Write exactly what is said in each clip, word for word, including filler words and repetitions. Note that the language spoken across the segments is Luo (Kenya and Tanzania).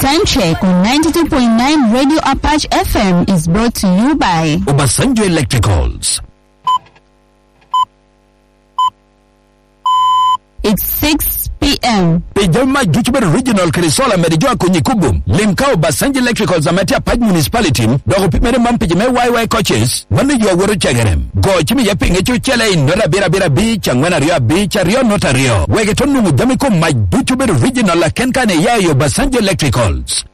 Time check on ninety-two point nine Radio Apache F M is brought to you by Obasanjo Electricals. It's six p.m. Pejama Juchber Regional Krisola Medijua Kunyikubum. Limkao Obasanjo Electricals Amatia Paj Municipality. Dogo pimere mampijime Y Y coaches. Manu yu wuru chagerem. Go chimi yaping echu chele in Nora Bira Bira Beach. Angwana Rio Beach. Rio Nota Rio. Wegetonu mudamiko Maj Juchber Regional la Kenkane ya Obasanjo Electricals.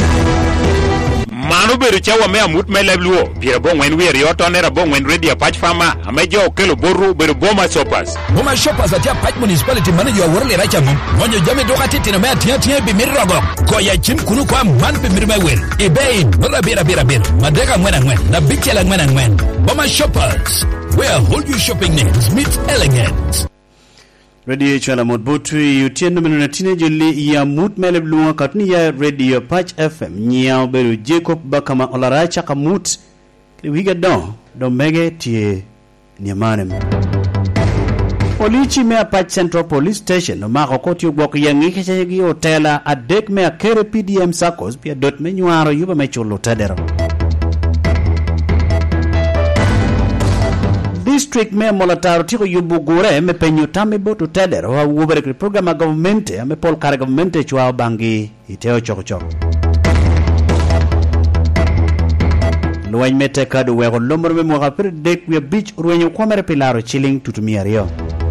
Manu beru chawa mea mut melebluo. Bira bon wen we rioto nera bon wen ready Apache farmer. Amejo okelo boru beru boma shoppers. Boma shoppers atia Apache Municipality manager wurle racha mum. Monyo jame doka titi na mea tia tia bimirogo. Koya chin kunu kwa man bimirma wen. Ibein nora bira bira bira. Madega mwena ngwen. Na bichela mwena ngwen. Boma shoppers. Where hold you shopping needs meet elegance. Radio Chala Modbotri Utieno Menatine Juli ya Mut Melebluwa Katni ya Radio Apache F M Nyao Beru Jacob Bakama Olaracha Kamut Wiga Don Don Mege Tie Nyamanem Polichi Mea Apache Central Police Station No Mako Koti Ugwako Yangi Kishagi Hotela Adek Mea Kere P D M Sakos Pia Dot Menyuaro Yuba Mecholo Tadero District Mayor Molataro Tiko Yubugure me penyo tamibo to tedero wa ubere program a government me pol kare government chwa bangi iteo choko choko Luany mete kadu weko lomro me mwaka pere dek we beach ruenyo kwa mere pilaro chilling tutumia rio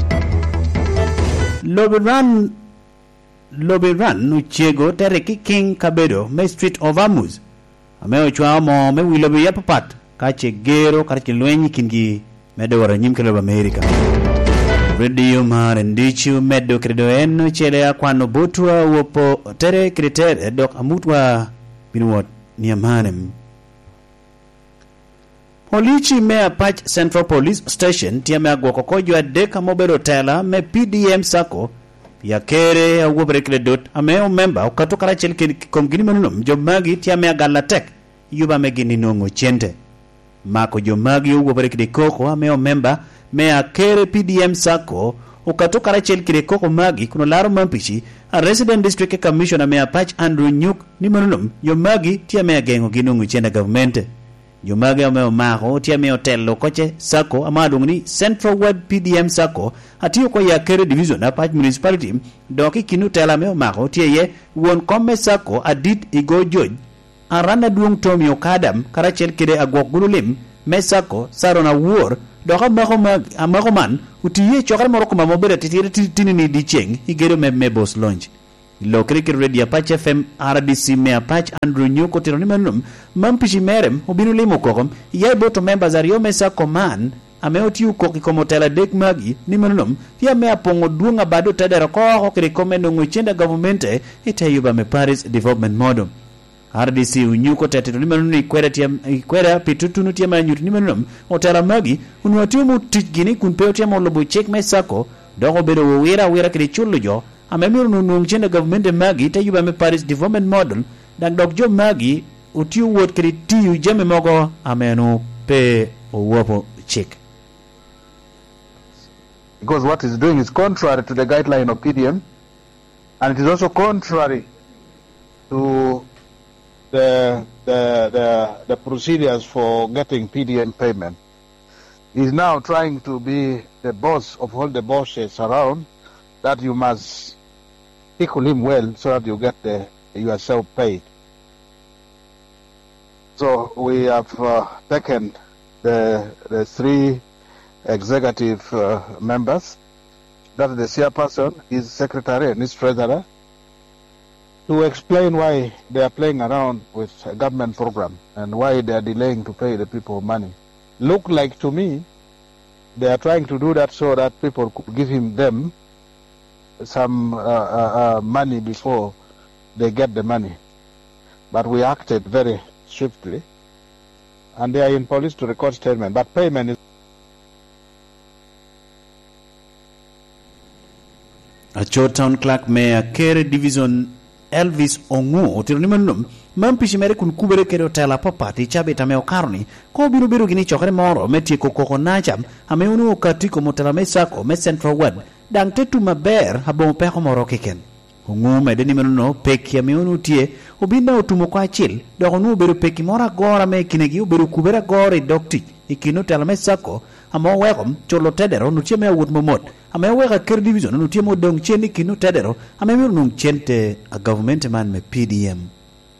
Lobiran Lobiran uchego tereki King Kabedo me street of Amuz Ameo chwa mo me wilobi ya papat kache gero kache luenyi kingi Medo wara nyimkele wa Amerika. Radio marendichu medo kredo eno chele ya kwano botua wopo tere kritere dok amutwa binuot niyamanem. Polichi me Apache Central Police Station tia me agwako kojwa deka mobero tela me P D M Sako ya kere ya wobere kredot ame o memba ukatokara chele komgini manunum jomagi tia me agalatek yuba megini nongo chente. Mako jomagi ugo bere kide koko ameo memba mea kere P D M Sako ukatoka rachel kide koko magi kuno laro mampishi a resident district commissioner mea Apache Andrew Nyuk ni manunum jomagi tia mea gengo ginungu chenda government jomagi ameo mako tia mea hotel lokoche Sako amadungni Central Ward P D M Sako atiyo kwa ya kere division Apache municipality doki kinu tela meo mako tia ye won kome Sako adit igo George Arana duong Tommy Okadam karachel kide agwogululim mesako sarona war doka mahoma amahoman utiye chokar morokuma mobere titire tini ni dicheng igero me mebos launch lokri ki Radio Apache F M R D C me Apache Andrew Nyuko tironi manum mampishi merem obinu limo kokom ye boto members ario mesako man ameoti uko kikomotela dek magi ni manum ya me apongo duonga bado tedero ko ko recommendo ngochenda government itayuba me Paris development model R D C unyuko teteto nimanu ikwera tia ikwera pitutunu tia manyuti nimanu otara magi unwatiyo mu tijgini kunpeo tia molobo check mesako dogo bedo wira wira kiri chulujo amemiru nunung chenda government magi ta yuba me Paris development model dan dokjo magi utiyo wot kiri tiyu jeme mogo amenu pe uwopo check because what is doing is contrary to the guideline of P D M and it is also contrary to The, the the the procedures for getting P D M payment. He's now trying to be the boss of all the bosses around, that you must tickle him well so that you get the yourself paid. So we have uh, taken the the three executive uh, members, that is the chairperson, his secretary and his treasurer, to explain why they are playing around with a government program and why they are delaying to pay the people money. Look like to me, they are trying to do that so that people could give him them some uh, uh, uh, money before they get the money. But we acted very swiftly, and they are in police to record statement. But payment is a Town Clerk Mayor Kere Division Elvis Ongu otirimanum mampishi mere kun kubere kere hotel papati chabe tameo karni ko biru biru gini chokere moro meti ko koko nacham ameunu katiko motela mesako me Central Ward dang tetu maber habon pe ko moro keken Ongu medeni menuno peki ameunu tie obinda otumo kwa chil do nu beru peki mora gora me kinegi beru kubera gore dokti ikino telme sako amo wekom cholo tedero nu tieme wut momot ame weka ker division nu tiemo dong chen ikino tedero ame miru nung chente a government man me P D M.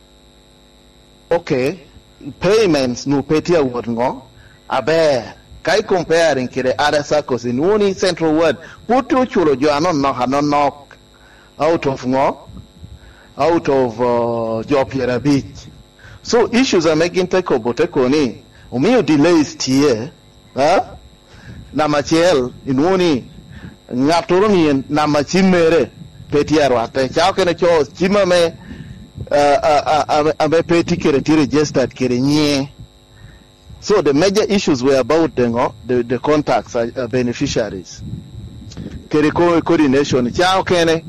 Okay, payments nu petia wut ngo abe kai comparing kire other circles in one central word putu chulo jo anon no hanon knock out of ngo out of uh, job here beach. So issues are making take up teko ni umio delays tie huh na machiel in one ngatoro ni na machimere petia rwate chao kene cho chima me uh, uh, uh, uh, uh, peti kire ti registered kire nye. So the major issues were about the the, the contacts uh, uh, beneficiaries. Kere co- coordination. Chao kene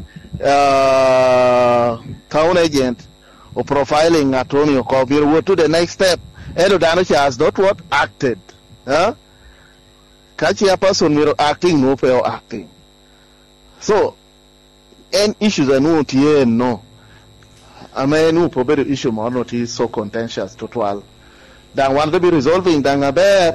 uh, town agent or profiling Antonio Kobir were to the next step. Edo Danocha has not what acted. Huh? Kachi a person will acting no fair acting. So any issues are no T no. I mean no probably issue more not is so contentious to twelve. Dan want to be resolving dan abe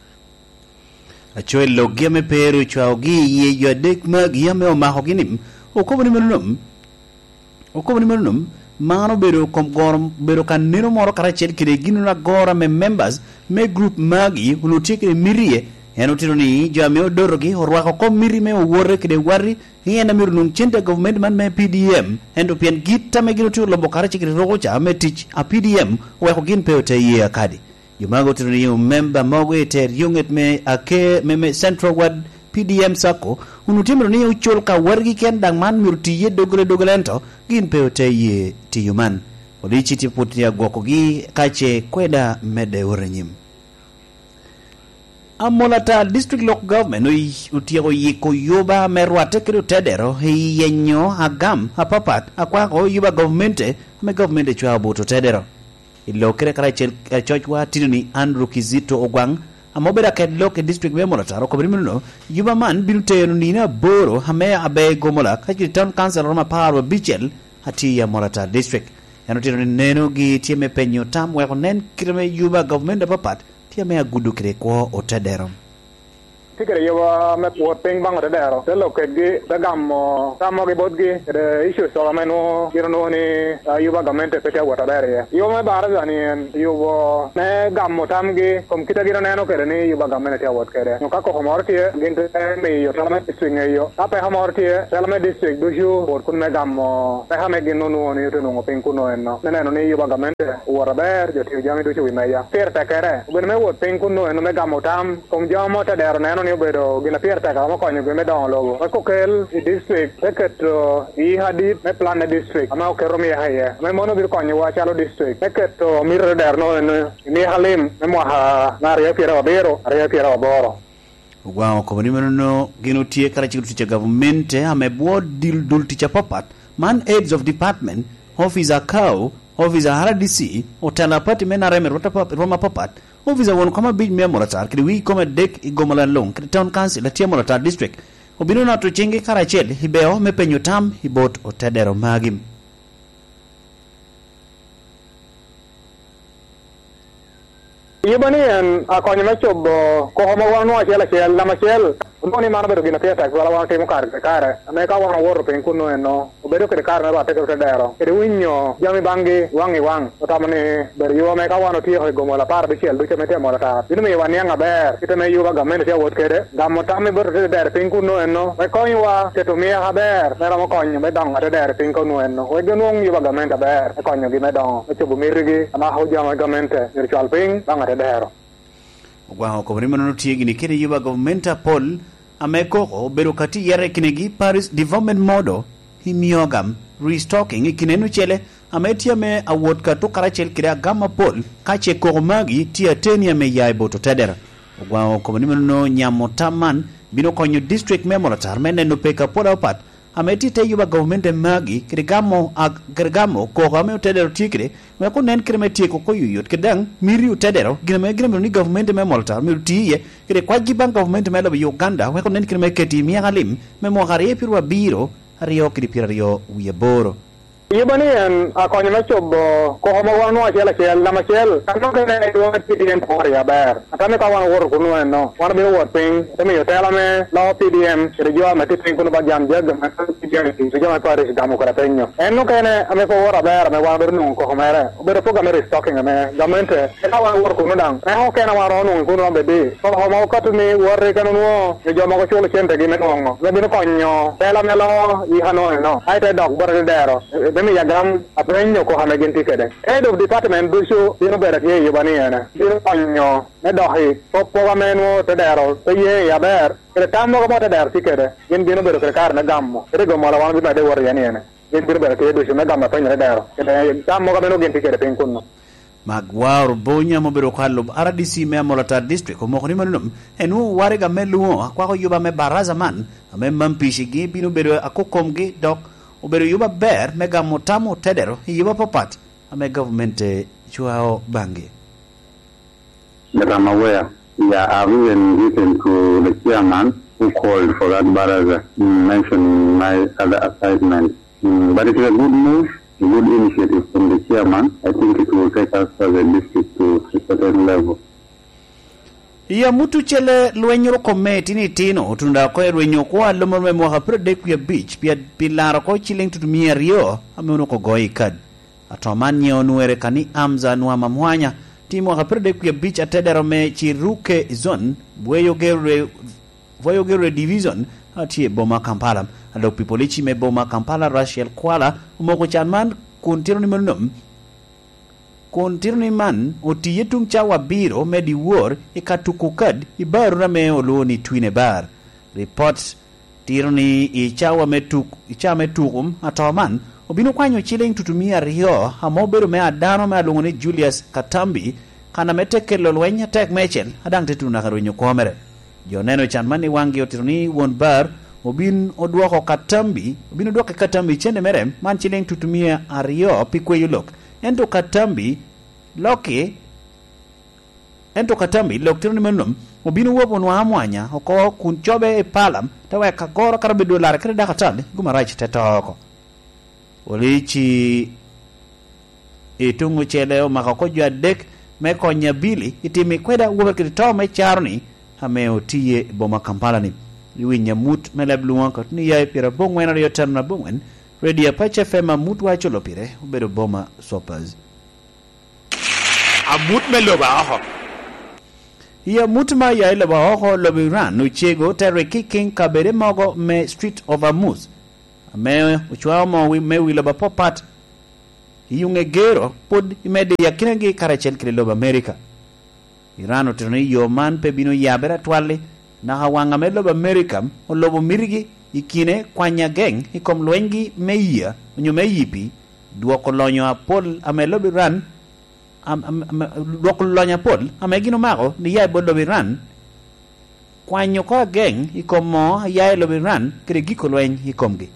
achoy logia me peru chawgi ye yo dek mag yame o ma hoginim o ko ni menum o ko ni menum mano beru kom gorom beru kan niro moro karachel kire ginu na gora me members me group magi unu tikre mirie eno tironi jame o dorogi orwa ko miri me o worre kide wari hiena miru nung chente government man me P D M endo pien gitta me ginu tu lobo karachi kire rogocha me teach a P D M we ko gin peote ye akadi yumago tironi yu member mogo eter yunget me ake me me central ward P D M sako unu timro ni uchol ka wargi ken dang man miru tiye dogole dogolento gin peote ye ti yuman odichi ti putia goko gi kache kweda mede urenyim. Amolata district local government ui utiego yiko yuba merwate kiru tedero hi yenyo agam apapat akwa ko yuba government me government chwa boto tedero ilo kire kara church wa tinuni Andrew Kizito Ogwang amobera kedlo ke district me molata ro kobrimuno yuba man bilute nina boro hame abe gomola kachi town council roma power bichel hati ya molata district yano tinuni neno gi tieme penyo tam wa nen kirme yuba government apapat me agudu kire ko otedero tikere yo me po ping bang otedero se lo ke gi dagamo samo ge bodgi de issue so me no kiro no ni yuba gamente pete otedere yo me bar ani yo bo ne gammo tamgi kom kita giro neno kere ni yuba gamente te wot kere no ka ko morti ginte me yo tala me swing yo apa ha morti tala me district du ju bor kun me gammo pe ha me gino no ni to no ping kuno enno ne no ni yuba gamente otedere jo ti jami du ju me ya per ta kere ben me wot ping kuno enno me gammo tam kom jamo otedero neno ni bedo gina pierta ka mo konyo me don logo ko kel district eket i hadit me plan district ama ko romi haye me mono bir konyo wa chalo district eket mir der no ni halim me mo ha na re pira bero re pira boro wow ko ni no gino tie kara ci ci government ame bo dil dul ti papat man aids of department officer cow officer R D C otana pati mena reme rota roma papat officer won kama bij me moratar kri wi koma dek igomala long kri town council la tie moratar district obino na to chingi karachel hibeo me penyo tam hibot otedero magim yibani en akonyo me chobo ko homo wano achela chel la machel Mboni mana bedo gina pieta wala wana timo kar kare me ka wana woro pen kuno eno obedo kare kar na ba teko tedero kede winyo jami bangi wangi wang otamani ber yo me ka wana tiyo gomo la par bichel duche mete mo la ta bino me wani anga ber kite me yuba gamen te wot kede gamo tami ber tedero pen kuno eno me konyo wa teto me ha ber me ramo konyo me dong tedero pen kuno eno we genong yuba gamen ta ber e konyo gi me dong e chubu mirigi ama ho jama gamen te virtual pen banga tedero Wow, ko bari manono tiegi ni kede yuba government Paul ameko o bero kati yare kinegi Paris development model himiogam restocking ikinenu chele ametia me award ka to karachel kira gama Paul kache koromagi tia tenia me yai boto tedera. Wow, ko bari manono nyamotaman bino konyo district memoratar meneno peka pola pat ameti te yuba government magi kirigamo ag kirigamo ko game tedero tikre me ko nen kirme tiko ko yuyot kedang miri tedero gime gime ni government me molta mi tiye kire kwa giban government me labi Uganda we ko nen kirme keti mi ngalim me mo gare pirwa biro rio kiri pirio wieboro Yibani en akonyo na chobo ko homo wanu achela chel na machel kano kene do P D M por ya ber atame ka wan wor kunu no wan bi wor ping teme yo tela me la P D M re jo ma ti ping kunu ba jam jeg ma P D M ti jo ma pare damo kara penyo en no kene ame ko wor ber me wan ber nu ko homere ber ko ga me stocking me gamente e ka wan wor kunu dang e ho kene wan ro nu kunu be be so homo ka tu ni wor re kanu no jo ma ko chulo chente gi me no le bi no konyo tela me lo i hano no ai te dog ber dero demi yagam aprenyo ko hame ginti kede head of department busho dino berat ye yobani ana dino panyo ne dohi popo gameno tedero ye ya ber kede tammo ko mota der tikede yen dino berat kede kar na gammo kede go mala wan bi de wor yani ene yen dino berat ye busho na gamma panyo tedero kede tammo gameno ginti kede pen kunno magwar bonya mo bero kallo R D C me Molota district ko mo ni manum enu ware ga melu kwa ko yuba me baraza man ame mampishi gi bino bero akokom gi dok ubero yuba ber mega motamo tedero yuba popat ame government chuao bangi. But I'm aware, yeah, I've even written to the chairman who called for that baraza, mentioning my other assignment. Mm, but it's a good move, a good initiative from the chairman. I think it will take us as a district to a certain level. Ya mutu chele luenyoro kometi ni tino tunda ko luenyo kwa lomo me mo hapre de ku beach pia pilar ko chilling tutumia rio ameono ko goi kad atomanye onuere kani amza nuwa mamwanya timo hapre de ku beach atedero me chiruke zone bweyo gere bweyo gere division atie boma Kampala ado pipolichi me boma Kampala Rachel Kwala umoko chanman kuntiro ni menum kontirni man otiye tung chawa biro medi war ikatukukad ibaru na me oloni twine bar report tirni ichawa metuk ichawa metukum ataman obino kwanyo chilling tutumia rio amobero me adano me alungoni Julius Katambi kana metekelo lwenya tek mechel adang tetuna karwenyo komere joneno chanmani wangi otirni won bar obin odwoko Katambi obino odwoko Katambi chende merem man chilling tutumia ario pikwe yulok ento Katambi loki ento Katambi loktirni menum obino wobo no amwanya oko kunchobe e palam tawe kagoro karabe dolar kre dakatale guma rach tetoko olichi etungu chele o makako jwa dek me konya bili itimi kweda wobe kito me charni ame otie boma Kampala ni winya mut melabluwan ko ni ya pira bongwen rio tamna bongwen Radio Pacha F M mut wa cholopire ubedo boma sopas amut meloba ho ya mutma ya ile ba ho lobiran no chego tere kicking kabere mogo me Street of Amus me uchwa mo wi me wi loba popat yunge gero pod imede yakinegi karachel kile loba America Irano tuni yo man pe bino yabera twale na hawanga me loba America o lobo mirigi ikine kwanya geng ikom lwengi meia nyo meyipi duoko lonyo apol ame lobiran am, am, am duoko lonyo apol ame gino mago ni yai bo lobiran kwanyo ko geng ikomo yai lobiran kire giko lwen ikomgi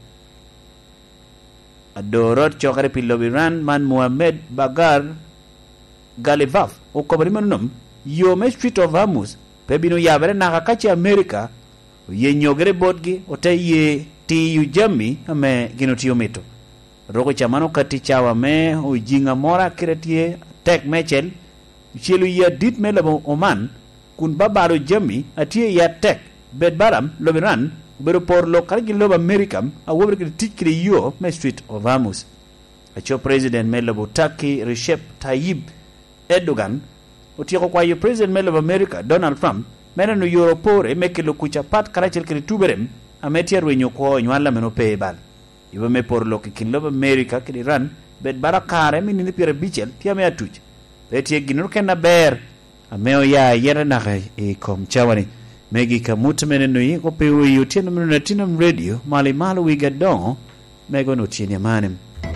adorot chokare pi lobiran man Muhammad Bagar Galivaf o kobari manum yo me Street of Amus pe bino yabere na kakachi America ye nyogere bodgi ote ye ti yu jami ame gino tiyo mito roko chamano kati chawa me ujinga mora kiretie tek mechel chelu ya dit me labo oman kun babaro jami atie ya tek bed baram lobiran ubero por lo kargi loba Americam a wobre kiri tikiri yo me Street of Amus acho president me labo Turkey Recep Tayyip Erdogan otiko kwa yo president me labo America Donald Trump mena no Europore mekelo kucha pat karachel kiri tuberem ametia rwenyo ko nywala meno pebal ibo me por lo kin loba America kiri ran bed barakare mi ni pere bichel tia me atuch betie ginur kena ber ameo ya yera na e kom chawani megi kamut meneno yi ko pewo yutino meneno tinam radio mali malu wiga don mego no chini manem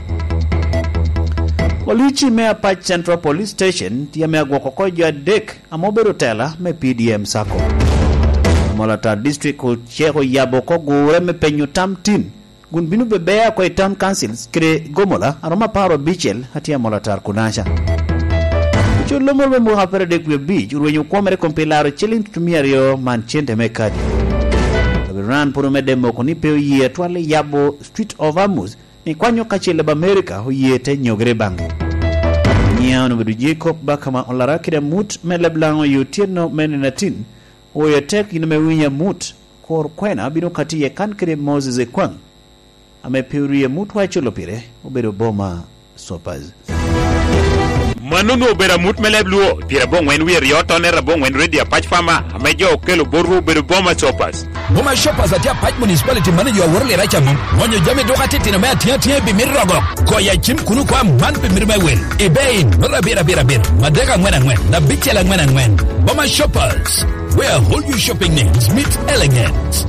Walichi Mea Patch Central Police Station tia mea gwakoko jwa dek amobero tela me P D M sako. Molota District ko cheko yaboko gure me penyo tam tin. Gun binu bebea kwa town councils kire gomola aroma paro bichel hatia Molota kunasha. Chulo mo mo hapere de kwe beach urwenyo kwa mere kompilaro chilling tutumia rio manchente mekadi. Labiran puro me demo koni peo ye twale yabo Street of Amus ni kwanyo kachile ba Amerika huyete nyogre bangu nyao no bedu Jacob bakama olarakire mut meleblango yutieno menenatin oyetek inamewinya mut kor kwena bino katiye kankire Moses Ekwang amepiurie mut wachulo pire obedo boma Sopaz Manunu bera mut melebluo pira bon wen wi rioto ne rabon wen radio patch fama amejo kelo boru bedo boma Sopaz Boma Shoppers atia Patch Municipality manager worle racha mum monyo jame doka tete na mea tia tia bimirogo ko ya chim kunu kwa man bimirme wel ibein nora bira bira bira madega ngwena ngwen na bichela ngwena ngwen Boma Shoppers where hold you shopping needs meet elegance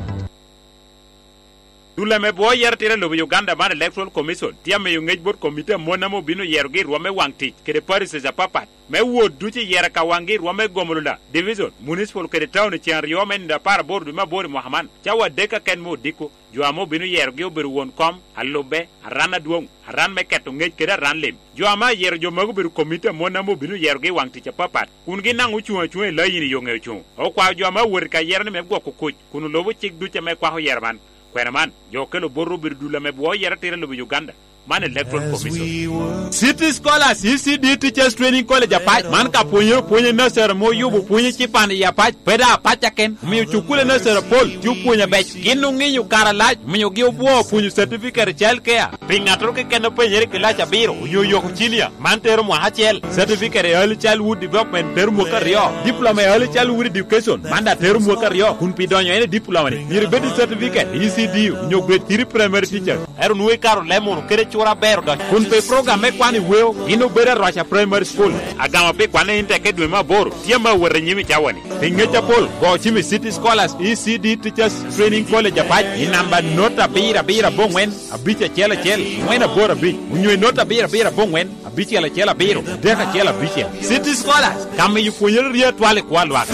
Dula me boy yer tira lo Uganda ban electoral commission tia me ngej bot committee mona mo bino yer gi rome wangti kede paris za papa me wo duti yer ka wangi rome gomulula division municipal kede town ti rio men da par bordu ma bori Muhammad chawa deka ken mo diko joamo bino yer gi ober won kom allobe rana duong ran me keto ngej kede ran lim joama yer jo mago ber committee mona mo bino yer gi wangti cha papa kun gi nangu chuo chuo la yini yo nge chuo o kwa joama wor ka yer ne me go ko ko kun lobo chik duti me kwa ho yer man Kwanaman, Jokelo Boru Birdula Mebo Yaratira of Uganda, Man Electoral Commission. City Scholars, C C D Teachers Training College, Apache, Man Capuyo, Punya Nurser, Moyu, Punya Chipan, Yapache, Peda, Pachaken, Miuchukula Nurser, Pol, Chupunya Batch, Kinungi, you Karalaj, Miyogio War, Punya Certificate Child Care, Pingatroke Canope, Lacha Biro, New York Chilia, Mantero Mahachel, Certificate Early Childhood Development, Termuka Rio, Diploma Early Childhood Education, Manda Termuka Rio, Kunpidon, any diploma, University Certificate, E C D, New Great Three Primary Teacher, Erunwe Caro Lemon, Kerechura Berda, Kunpe program Mekwani Will, Ino Bera Russia Primary School, Agama Pekwane Inteke Duma Bor, Tiama Werenyimi Chawani, Tingecha Pol, Gochimi City Scholars, E C D Teachers Training College, Apache, in number Nota Bira Bira Bongwen, a Bicha Chela Chel, when a Bora Beach, Unyo Nota Bira Bira Bongwen, a Bicha Chela Biro, Deca Chela Bicha. City Scholars, come you for your real Twalik Walwak.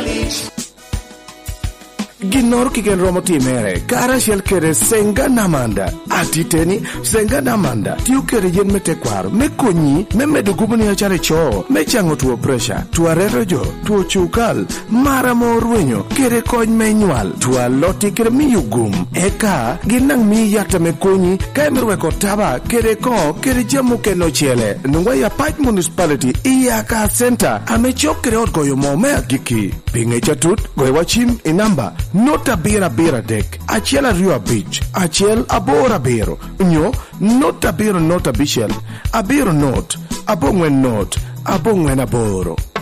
Ginor kigen romo timere kara shel kere senga namanda atiteni senga namanda tiu kere yen mete kwaro me konyi me medo gubuni achare cho me chango tuo pressure tuo rerojo tuo chukal mara morwenyo kere kony me nyual tuo loti kere mi yugum eka ginang mi yata me konyi ka emirwe kotaba kere ko kere jamu keno chele nungwa ya Patch Municipality iyaka center amechok kere ot goyo mo me agiki pinge chatut goyo wachim inamba Nota bira bira dek, achiel ariyo abich, achiel aboro abiro, nyo, nota biro nota bichiel, abiro not, abong'wen not, abong'wen aboro.